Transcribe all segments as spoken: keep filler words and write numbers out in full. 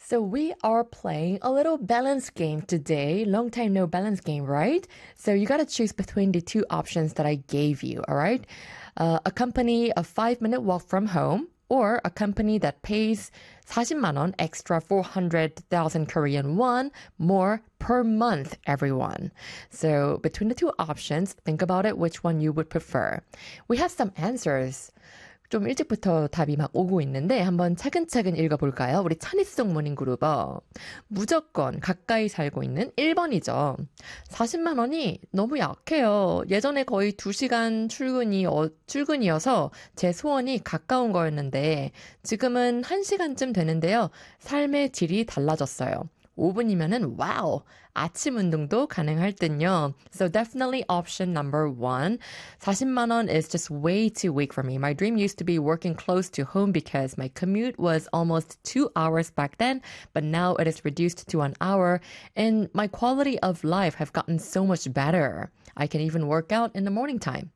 So we are playing a little balance game today. Long time no balance game, right? So you got to choose between the two options that I gave you, all right? Uh, a company a five minute walk from home or a company that pays 사십만 원 extra four hundred thousand Korean won more per month, everyone. So between the two options, think about it, which one you would prefer. We have some answers. 좀 일찍부터 답이 막 오고 있는데 한번 차근차근 읽어볼까요? 우리 차니송 모닝그룹어. 무조건 가까이 살고 있는 일 번이죠. 사십만 원이 너무 약해요. 예전에 거의 두 시간 출근이, 어, 출근이어서 제 소원이 가까운 거였는데 지금은 한 시간쯤 되는데요. 삶의 질이 달라졌어요. 오 분이면은 와우, 아침 운동도 가능할 듯요. So definitely option number one. 사십만 원 is just way too weak for me. My dream used to be working close to home because my commute was almost two hours back then, but now it is reduced to an hour and my quality of life have gotten so much better. I can even work out in the morning time.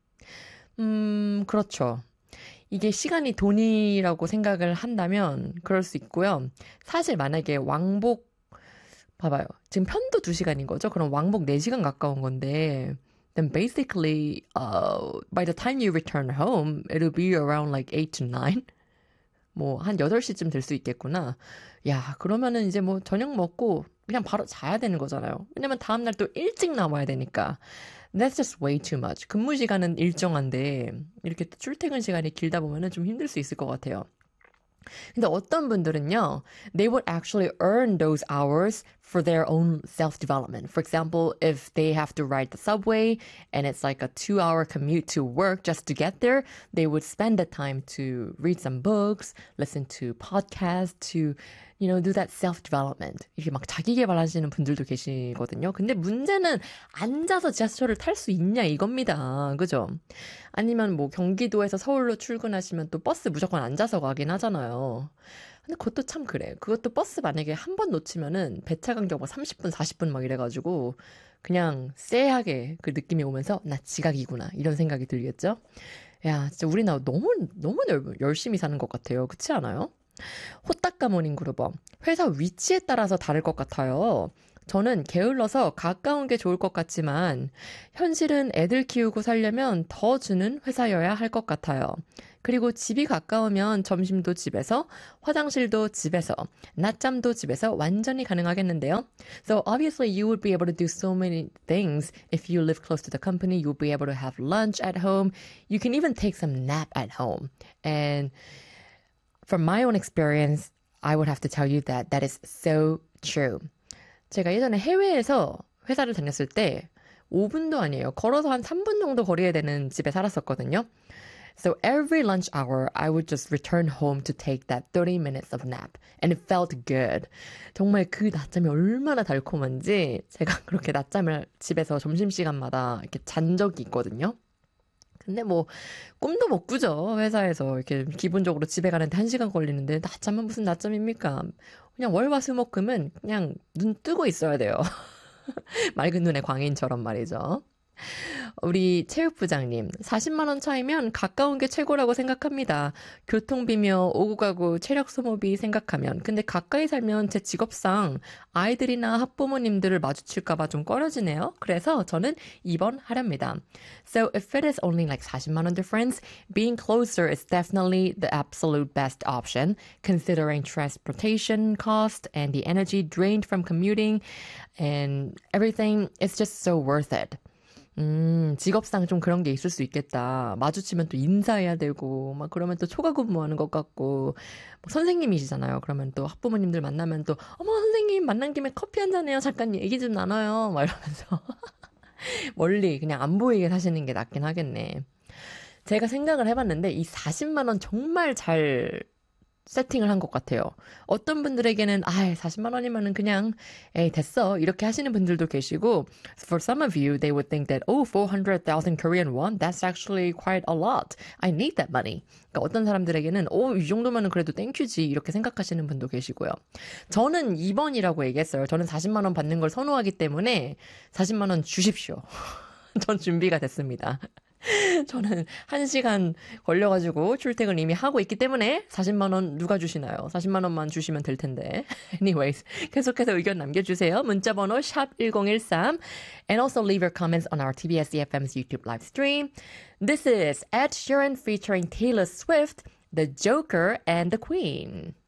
음, 그렇죠. 이게 시간이 돈이라고 생각을 한다면 그럴 수 있고요. 사실 만약에 왕복 봐봐요. 지금 편도 두 시간인 거죠? 그럼 왕복 네 시간 가까운 건데 then basically uh, by the time you return home it'll be around like eight to nine? 뭐 한 여덟 시쯤 될 수 있겠구나. 야, 그러면은 이제 뭐 저녁 먹고 그냥 바로 자야 되는 거잖아요. 왜냐면 다음날 또 일찍 나와야 되니까. That's just way too much. 근무 시간은 일정한데 이렇게 또 출퇴근 시간이 길다 보면은 좀 힘들 수 있을 것 같아요. 근데 어떤 분들은요, they would actually earn those hours for their own self-development. For example, if they have to ride the subway and it's like a two-hour commute to work just to get there, they would spend the time to read some books, listen to podcasts, to, you know, do that self-development. 이게 막 자기 개발하시는 분들도 계시거든요. 근데 문제는 앉아서 지하철을 탈 수 있냐 이겁니다. 그죠? 아니면 뭐 경기도에서 서울로 출근하시면 또 버스 무조건 앉아서 가긴 하잖아요. 근데 그것도 참 그래. 그것도 버스 만약에 한 번 놓치면은 배차 간격 막 삼십 분, 사십 분 막 이래가지고 그냥 쎄하게 그 느낌이 오면서 나 지각이구나 이런 생각이 들겠죠? 야, 진짜 우리나라 너무 너무 열심히 사는 것 같아요. 그렇지 않아요? 호딱가 모닝그룹어. 회사 위치에 따라서 다를 것 같아요. 저는 게을러서 가까운 게 좋을 것 같지만 현실은 애들 키우고 살려면 더 주는 회사여야 할 것 같아요. 그리고 집이 가까우면 점심도 집에서, 화장실도 집에서, 낮잠도 집에서 완전히 가능하겠는데요. So obviously you would be able to do so many things. If you live close to the company, you'll be able to have lunch at home. You can even take some nap at home. And from my own experience, I would have to tell you that that is so true. 제가 예전에 해외에서 회사를 다녔을 때 오 분도 아니에요. 걸어서 한 삼 분 정도 거리에 되는 집에 살았었거든요. So every lunch hour, I would just return home to take that thirty minutes of nap. And it felt good. 정말 그 낮잠이 얼마나 달콤한지 제가 그렇게 낮잠을 집에서 점심시간마다 이렇게 잔 적이 있거든요. 근데 뭐 꿈도 못 꾸죠. 회사에서 이렇게 기본적으로 집에 가는데 한 시간 걸리는데 낮잠은 무슨 낮잠입니까? 그냥 월화수목금은 그냥 눈 뜨고 있어야 돼요. 맑은 눈의 광인처럼 말이죠. 우리 체육부장님, 사십만 원 차이면 가까운 게 최고라고 생각합니다. 교통비며 오고 가고 체력 소모비 생각하면. 근데 가까이 살면 제 직업상 아이들이나 학부모님들을 마주칠까봐 좀 꺼려지네요. 그래서 저는 이 번 하렵니다. So if it is only like 사십만 원 difference, being closer is definitely the absolute best option, considering transportation cost and the energy drained from commuting and everything. It's just so worth it. 음, 직업상 좀 그런 게 있을 수 있겠다. 마주치면 또 인사해야 되고, 막 그러면 또 초과 근무하는 것 같고, 뭐 선생님이시잖아요. 그러면 또 학부모님들 만나면 또, 어머, 선생님, 만난 김에 커피 한잔 해요. 잠깐 얘기 좀 나눠요. 막 이러면서. 멀리 그냥 안 보이게 사시는 게 낫긴 하겠네. 제가 생각을 해봤는데, 이 사십만 원 정말 잘 세팅을 한 것 같아요. 어떤 분들에게는 아, 사십만 원이면은 그냥 에이 됐어 이렇게 하시는 분들도 계시고 for some of you they would think that oh four hundred thousand Korean won that's actually quite a lot. I need that money. 그러니까 어떤 사람들에게는 오, 이 정도면은 그래도 땡큐지 이렇게 생각하시는 분도 계시고요. 저는 이 번이라고 얘기했어요. 저는 사십만 원 받는 걸 선호하기 때문에 사십만 원 주십시오. 전 준비가 됐습니다. 저는 한 시간 걸려가지고 출퇴근 이미 하고 있기 때문에 사십만 원 누가 주시나요? 사십만 원만 주시면 될 텐데. Anyways, 계속해서 의견 남겨주세요. 문자번호 샵 일공일삼 and also leave your comments on our 티비에스 이에프엠's YouTube live stream. This is Ed Sheeran featuring Taylor Swift, The Joker and the Queen.